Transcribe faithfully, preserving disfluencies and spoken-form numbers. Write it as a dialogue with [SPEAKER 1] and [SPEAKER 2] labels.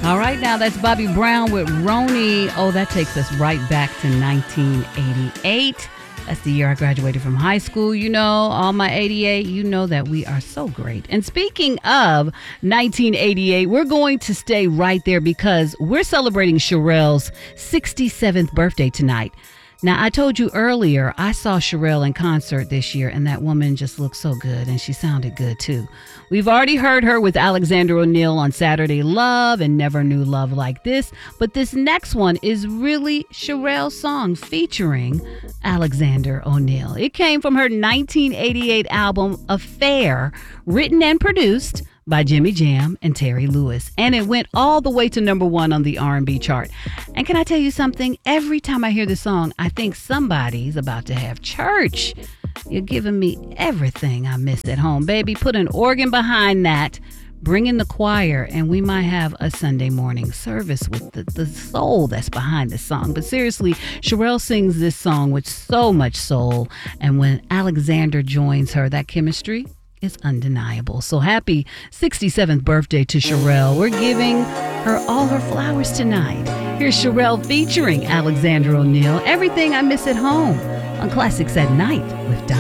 [SPEAKER 1] All right, now that's Bobby Brown with Roni. Oh, that takes us right back to nineteen eighty-eight. That's the year I graduated from high school. You know, all my eighty-eight, you know that we are so great. And speaking of nineteen eighty-eight, we're going to stay right there because we're celebrating Cherrelle's sixty-seventh birthday tonight. Now, I told you earlier, I saw Cherrelle in concert this year, and that woman just looked so good, and she sounded good, too. We've already heard her with Alexander O'Neal on Saturday Love and Never Knew Love Like This, but this next one is really Cherrelle's song featuring Alexander O'Neal. It came from her nineteen eighty-eight album, Affair, written and produced by Jimmy Jam and Terry Lewis. And it went all the way to number one on the R and B chart. And can I tell you something? Every time I hear this song, I think somebody's about to have church. You're giving me everything I missed at home. Baby, put an organ behind that. Bring in the choir, and we might have a Sunday morning service with the, the soul that's behind the song. But seriously, Cherrelle sings this song with so much soul. And when Alexander joins her, that chemistry is undeniable. So happy sixty-seventh birthday to Cherrelle. We're giving her all her flowers tonight. Here's Cherrelle featuring Alexander O'Neal, Everything I Miss at Home, on Classics at Night with Don.